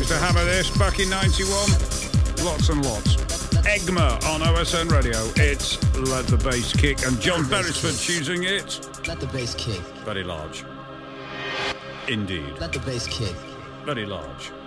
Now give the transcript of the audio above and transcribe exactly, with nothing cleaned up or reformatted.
Used to hammer this back in ninety-one. Lots and lots. Egma on O S N Radio. It's Let the Bass Kick, and John Beresford choosing it. Let the bass kick. Very large. Indeed. Let the bass kick. Very large.